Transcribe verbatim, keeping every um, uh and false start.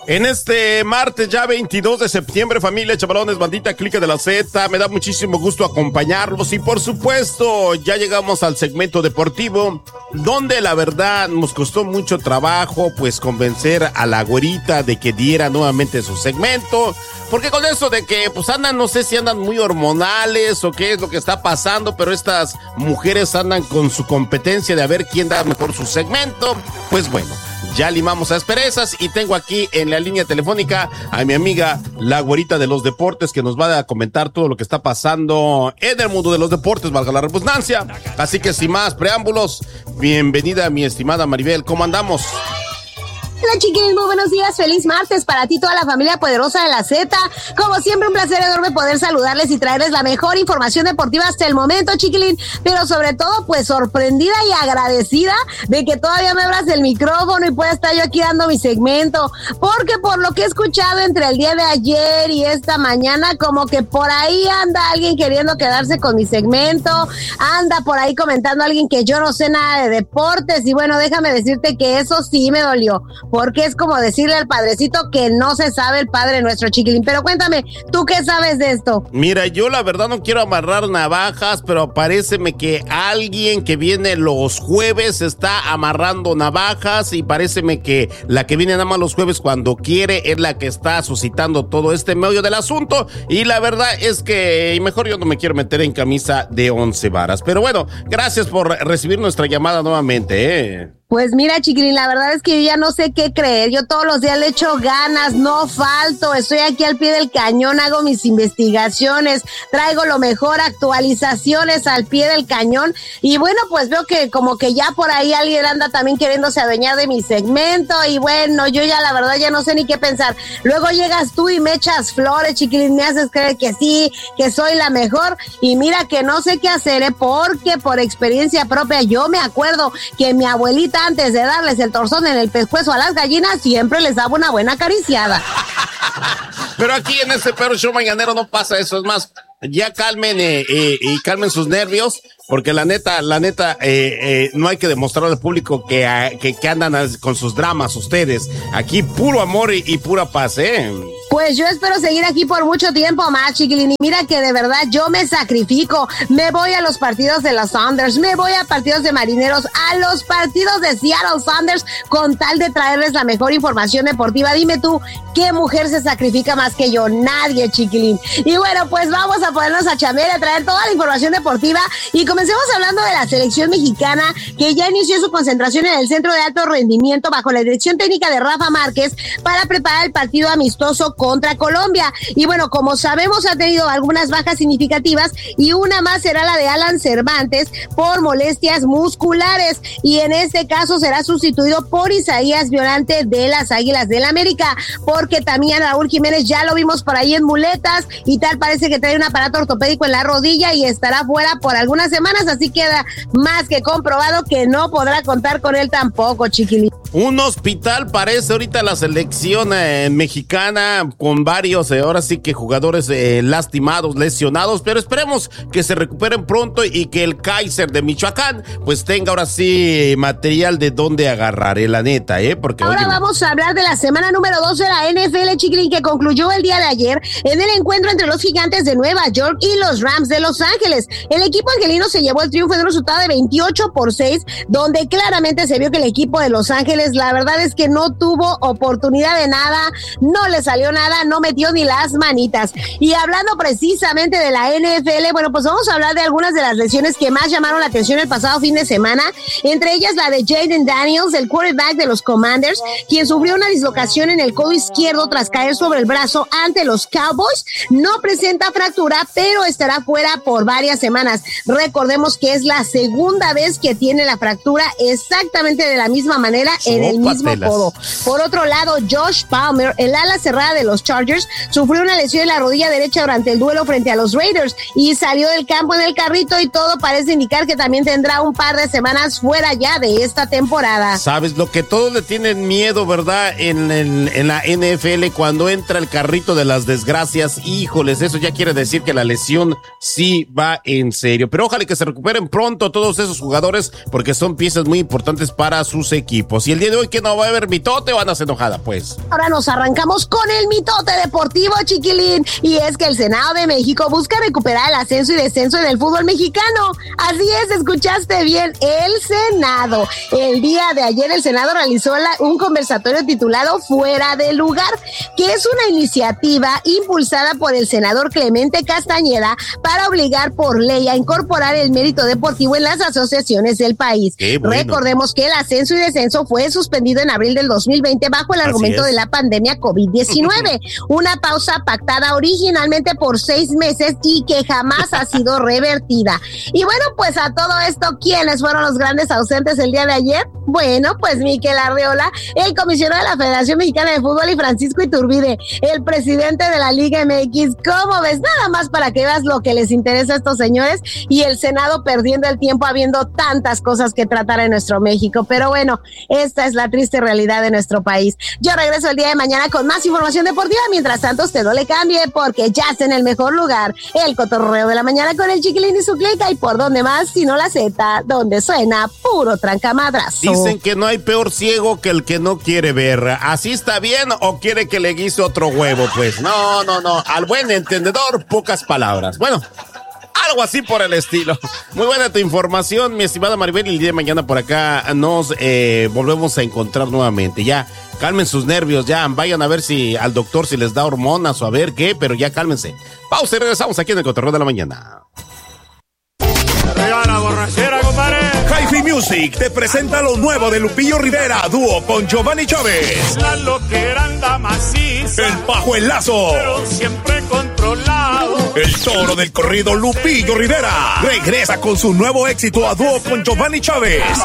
En este martes ya veintidós de septiembre, familia, chavalones, bandita, clica de la Z, me da muchísimo gusto acompañarlos y por supuesto ya llegamos al segmento deportivo donde la verdad nos costó mucho trabajo pues convencer a la güerita de que diera nuevamente su segmento, porque con eso de que pues andan, no sé si andan muy hormonales o qué es lo que está pasando, pero estas mujeres andan con su competencia de a ver quién da mejor su segmento, pues bueno. Ya limamos asperezas y tengo aquí en la línea telefónica a mi amiga, la güerita de los deportes, que nos va a comentar todo lo que está pasando en el mundo de los deportes, valga la redundancia. Así que sin más preámbulos, bienvenida mi estimada Maribel, ¿cómo andamos? Hola chiquilín, muy buenos días, feliz martes para ti, toda la familia poderosa de la Z. Como siempre, un placer enorme poder saludarles y traerles la mejor información deportiva hasta el momento, chiquilín, pero sobre todo, pues sorprendida y agradecida de que todavía me abras el micrófono y pueda estar yo aquí dando mi segmento, porque por lo que he escuchado entre el día de ayer y esta mañana, como que por ahí anda alguien queriendo quedarse con mi segmento, anda por ahí comentando a alguien que yo no sé nada de deportes, y bueno, déjame decirte que eso sí me dolió, porque es como decirle al padrecito que no se sabe el padre nuestro, chiquilín. Pero cuéntame, ¿tú qué sabes de esto? Mira, yo la verdad no quiero amarrar navajas, pero paréceme que alguien que viene los jueves está amarrando navajas y paréceme que la que viene nada más los jueves cuando quiere es la que está suscitando todo este meollo del asunto, y la verdad es que mejor yo no me quiero meter en camisa de once varas. Pero bueno, gracias por recibir nuestra llamada nuevamente, ¿eh? Pues mira, chiquilín, la verdad es que yo ya no sé qué creer. Yo todos los días le echo ganas, no falto, estoy aquí al pie del cañón, hago mis investigaciones, traigo lo mejor, actualizaciones al pie del cañón, y bueno, pues veo que como que ya por ahí alguien anda también queriéndose adueñar de mi segmento, y bueno, yo ya la verdad ya no sé ni qué pensar. Luego llegas tú y me echas flores, chiquilín, me haces creer que sí, que soy la mejor, y mira que no sé qué hacer, ¿eh? Porque por experiencia propia yo me acuerdo que mi abuelita, antes de darles el torzón en el pescuezo a las gallinas, siempre les daba una buena acariciada. Pero aquí en este Perro Show Mañanero no pasa eso, es más, ya calmen eh, eh, y calmen sus nervios, porque la neta, la neta, eh, eh, no hay que demostrar al público que, que, que andan con sus dramas ustedes. Aquí puro amor y, y pura paz, ¿eh? Pues yo espero seguir aquí por mucho tiempo más, chiquilín, y mira que de verdad yo me sacrifico, me voy a los partidos de los Sounders, me voy a partidos de Marineros, a los partidos de Seattle Sounders, con tal de traerles la mejor información deportiva. Dime tú, ¿qué mujer se sacrifica más que yo? Nadie, chiquilín. Y bueno, pues vamos a ponernos a chambear, a traer toda la información deportiva, y comencemos hablando de la selección mexicana, que ya inició su concentración en el Centro de Alto Rendimiento bajo la dirección técnica de Rafa Márquez para preparar el partido amistoso contra Colombia. Y bueno, como sabemos, ha tenido algunas bajas significativas, y una más será la de Alan Cervantes por molestias musculares, y en este caso será sustituido por Isaías Violante de las Águilas del América, porque también Raúl Jiménez ya lo vimos por ahí en muletas y tal, parece que trae un aparato ortopédico en la rodilla y estará fuera por algunas semanas, así queda más que comprobado que no podrá contar con él tampoco, chiquilín. Un hospital parece ahorita la selección eh, mexicana, con varios, eh, ahora sí que jugadores eh, lastimados, lesionados, pero esperemos que se recuperen pronto y que el Kaiser de Michoacán pues tenga ahora sí material de dónde agarrar, eh, la neta, ¿eh? Porque ahora oye, vamos a hablar de la semana número dos de la N F L, chiquilín, que concluyó el día de ayer en el encuentro entre los Gigantes de Nueva York y los Rams de Los Ángeles. El equipo angelino se llevó el triunfo en un resultado de veintiocho por seis, donde claramente se vio que el equipo de Los Ángeles, la verdad es que no tuvo oportunidad de nada, no le salió nada, no metió ni las manitas. Y hablando precisamente de la N F L, bueno, pues vamos a hablar de algunas de las lesiones que más llamaron la atención el pasado fin de semana, entre ellas la de Jaden Daniels, el quarterback de los Commanders, quien sufrió una dislocación en el codo izquierdo tras caer sobre el brazo ante los Cowboys. No presenta fractura, pero estará fuera por varias semanas. Recordemos que es la segunda vez que tiene la fractura exactamente de la misma manera en el mismo codo. Por otro lado, Josh Palmer, el ala cerrada de los Chargers, sufrió una lesión en la rodilla derecha durante el duelo frente a los Raiders y salió del campo en el carrito y todo parece indicar que también tendrá un par de semanas fuera ya de esta temporada. Sabes, lo que todos le tienen miedo, ¿verdad? En, en, en la N F L, cuando entra el carrito de las desgracias, híjoles, eso ya quiere decir que la lesión sí va en serio. Pero ojalá que se recuperen pronto todos esos jugadores, porque son piezas muy importantes para sus equipos. Y el día de hoy, ¿que no va a haber mitote o andas enojada, pues? Ahora nos arrancamos con el mitote deportivo, chiquilín. Y es que el Senado de México busca recuperar el ascenso y descenso en el fútbol mexicano. Así es, escuchaste bien, el Senado. El día de ayer el Senado realizó la, un conversatorio titulado Fuera de Lugar, que es una iniciativa impulsada por el senador Clemente Castañeda para obligar por ley a incorporar el mérito deportivo en las asociaciones del país. Bueno. Recordemos que el ascenso y descenso fue suspendido en abril del dos mil veinte bajo el argumento de la pandemia COVID diecinueve, una pausa pactada originalmente por seis meses y que jamás ha sido revertida. Y bueno, pues a todo esto, ¿quiénes fueron los grandes ausentes el día de ayer? Bueno, pues Miquel Arriola, el comisionado de la Federación Mexicana de Fútbol, y Francisco Iturbide, el presidente de la Liga M X. ¿Cómo ves? Nada más para que veas lo que les interesa a estos señores, y el Senado perdiendo el tiempo habiendo tantas cosas que tratar en nuestro México. Pero bueno, esta es la triste realidad de nuestro país. Yo regreso el día de mañana con más información deportiva. Mientras tanto, usted no le cambie, porque ya está en el mejor lugar, el cotorreo de la mañana con el Chiquilín y su clica. Y por donde más, sino la Z, donde suena puro trancamadrazo. Dicen que no hay peor ciego que el que no quiere ver. ¿Así está bien o quiere que le guise otro huevo? Pues no, no, no. Al buen entendedor, pocas palabras. Bueno, algo así por el estilo. Muy buena tu información, mi estimada Maribel. Y el día de mañana por acá nos eh, volvemos a encontrar nuevamente. Ya, calmen sus nervios, ya vayan a ver si al doctor si les da hormonas o a ver qué, pero ya cálmense. Pausa y regresamos aquí en el Cotorreo de la Mañana. La borrachera, compadre. Hi-Fi Music te presenta lo nuevo de Lupillo Rivera, dúo con Giovanni Chávez. La loquera anda maciza, El Bajo el Lazo, pero siempre controlado. El toro del corrido Lupillo Rivera regresa con su nuevo éxito a dúo con Giovanni Chávez.